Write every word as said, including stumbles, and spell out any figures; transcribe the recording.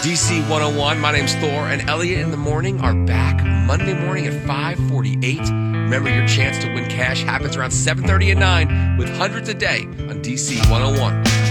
D C one oh one, my name's Thor, and Elliot in the Morning are back Monday morning at five forty-eight. Remember, your chance to win cash happens around seven thirty and nine with hundreds a day on D C one oh one.